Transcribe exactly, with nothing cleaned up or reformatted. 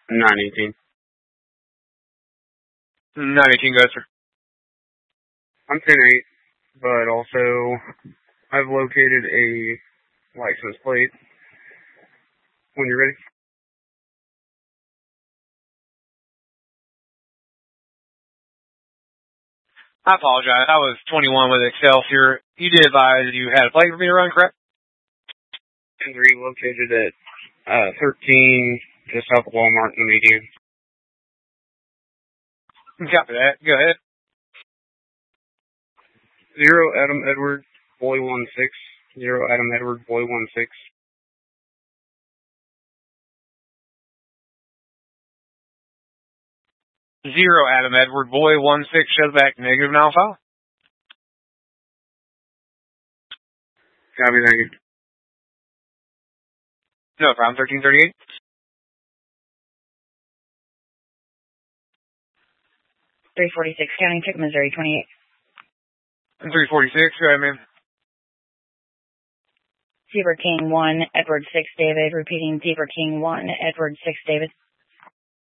nine eighteen. nine eighteen, go ahead, sir. I'm ten eight, but also I've located a license plate. When you're ready. I apologize. I was twenty-one with Excelsior. You did advise you had a plate for me to run, correct? ten three located at uh, thirteen, just south of Walmart in the median. Copy that. Go ahead. Zero Adam Edward, boy one six. Zero Adam Edward, boy one six. Zero Adam Edward, boy one six, shows back negative now file. Copy, thank you. No problem, thirteen thirty-eight. three forty-six, counting check, Missouri twenty-eight. And three forty-six, go ahead, man. Zebra King one, Edward six, David. Repeating, Zebra King one, Edward six, David.